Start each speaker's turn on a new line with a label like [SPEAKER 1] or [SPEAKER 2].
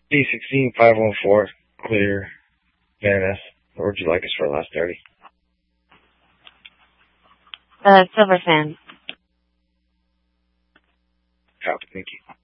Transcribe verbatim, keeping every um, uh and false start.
[SPEAKER 1] B sixteen five one four, clear, Van Ness. Where would you like us for last thirty?
[SPEAKER 2] Uh, Silver Sand.
[SPEAKER 1] Copy, thank you.